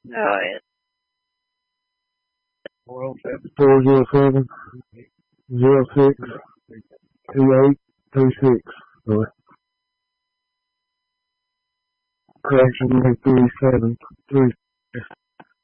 Oh, yeah. 407 06 2826. So, correction, 3736.